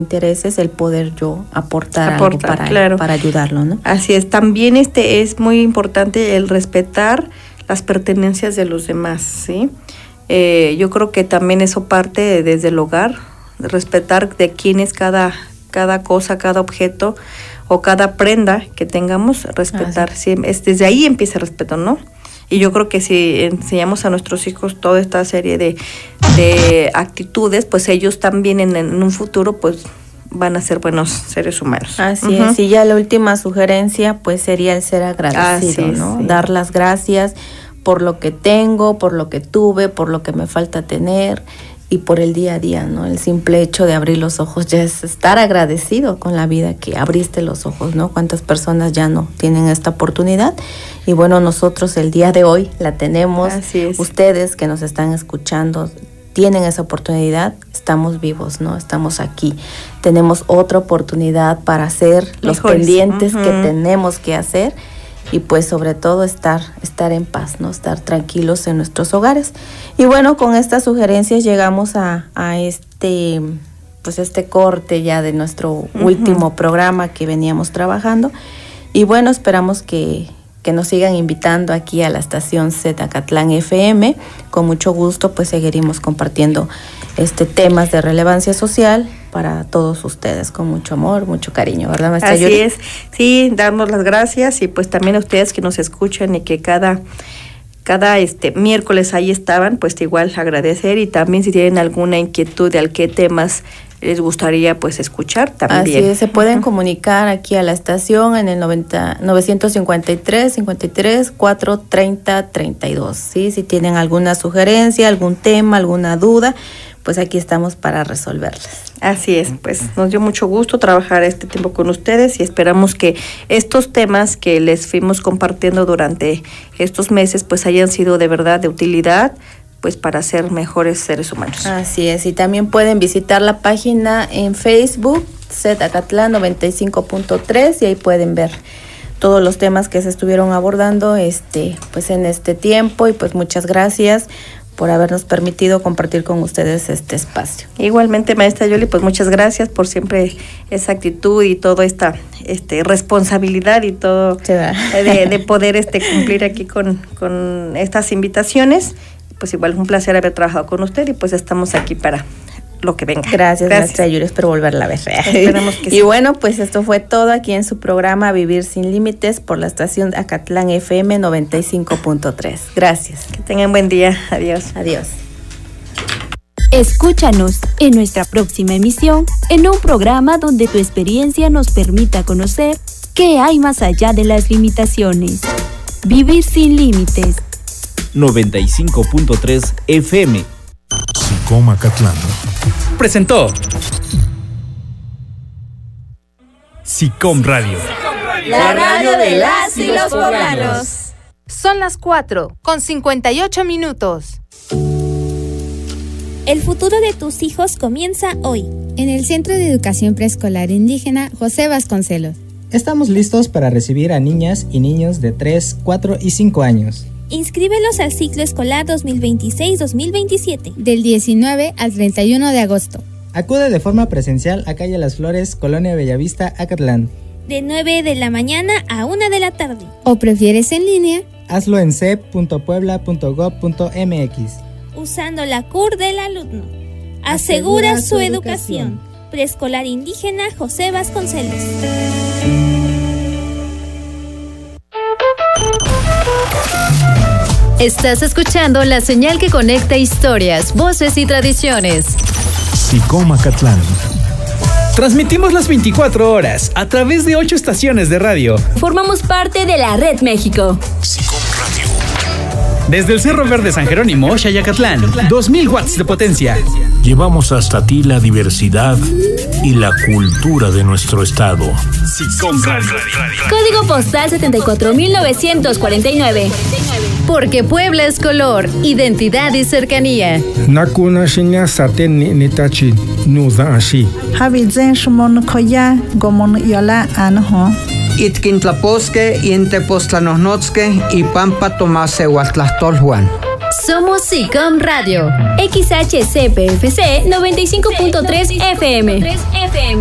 intereses, el poder yo aportar algo para claro, él, para ayudarlo, ¿no? Así es. También es muy importante el respetar las pertenencias de los demás, ¿sí? Yo creo que también eso parte desde el hogar, respetar de quién es cada cosa, cada objeto o cada prenda que tengamos, respetar. Sí, desde ahí empieza el respeto, ¿no? Y yo creo que si enseñamos a nuestros hijos toda esta serie de actitudes, pues ellos también en un futuro pues van a ser buenos seres humanos. Así es. Y ya la última sugerencia pues sería el ser agradecido, ¿no? Sí. Dar las gracias por lo que tengo, por lo que tuve, por lo que me falta tener y por el día a día, ¿no? El simple hecho de abrir los ojos ya es estar agradecido con la vida que abriste los ojos, ¿no? Cuántas personas ya no tienen esta oportunidad y bueno, nosotros el día de hoy la tenemos. Así es. Ustedes que nos están escuchando tienen esa oportunidad, estamos vivos, ¿no? Estamos aquí. Tenemos otra oportunidad para hacer los pendientes que tenemos que hacer y pues sobre todo estar en paz, ¿no? Estar tranquilos en nuestros hogares. Y bueno, con estas sugerencias llegamos a este corte ya de nuestro último programa que veníamos trabajando. Y bueno, esperamos que nos sigan invitando aquí a la estación Zacatlán FM. Con mucho gusto pues seguiremos compartiendo temas de relevancia social para todos ustedes, con mucho amor, mucho cariño, ¿verdad, maestra Yuri? Así es, sí, darnos las gracias y pues también a ustedes que nos escuchan y que cada miércoles ahí estaban, pues igual agradecer y también si tienen alguna inquietud de qué temas les gustaría pues escuchar también. Así es, se pueden comunicar aquí a la estación en el 953 53 430 32, ¿sí? Si tienen alguna sugerencia, algún tema, alguna duda, pues aquí estamos para resolverlas. Así es, pues nos dio mucho gusto trabajar este tiempo con ustedes y esperamos que estos temas que les fuimos compartiendo durante estos meses pues hayan sido de verdad de utilidad pues para ser mejores seres humanos. Así es, y también pueden visitar la página en Facebook, Zacatlán 95.3 y ahí pueden ver todos los temas que se estuvieron abordando pues en este tiempo y pues muchas gracias por habernos permitido compartir con ustedes este espacio. Igualmente, maestra Yoli, pues muchas gracias por siempre esa actitud y toda esta responsabilidad y todo de poder cumplir aquí con estas invitaciones. Pues igual un placer haber trabajado con usted y pues estamos aquí para lo que venga. Gracias. Maestra Yuri, espero volverla a ver. Esperamos que sí. Y bueno, pues esto fue todo aquí en su programa Vivir Sin Límites por la estación Zacatlán FM 95.3. Gracias. Que tengan buen día. Adiós. Adiós. Escúchanos en nuestra próxima emisión en un programa donde tu experiencia nos permita conocer qué hay más allá de las limitaciones. Vivir Sin Límites. 95.3 FM. SICOM Acatlán presentó SICOM Radio. La radio de las y los poblanos. Son las 4:58. El futuro de tus hijos comienza hoy. En el Centro de Educación Preescolar Indígena José Vasconcelos. Estamos listos para recibir a niñas y niños de 3, 4 y 5 años. Inscríbelos al ciclo escolar 2026-2027. Del 19 al 31 de agosto. Acude de forma presencial a Calle Las Flores, Colonia Bellavista, Acatlán. De 9 de la mañana a 1 de la tarde. ¿O prefieres en línea? Hazlo en cep.puebla.gov.mx. Usando la CUR del alumno. Asegura su educación. Preescolar Indígena José Vasconcelos. Estás escuchando la señal que conecta historias, voces y tradiciones. SICOM Acatlán. Transmitimos las 24 horas a través de 8 estaciones de radio. Formamos parte de la Red México. SICOM Radio. Desde el Cerro Verde San Jerónimo, Xayacatlán, 2000 watts de potencia. Llevamos hasta ti la diversidad y la cultura de nuestro estado. SICOM Radio. Código postal 74,949. Porque Puebla es color, identidad y cercanía. Nakuna shinya saten nitachi nuza ashi. Habizen shmon koya gomon yola anho. Itkintlaposque, Intepostlanosnotzque y Pampa Tomase Huatlastolhuan. Somos SICOM Radio. XHCPFC 95.3 FM.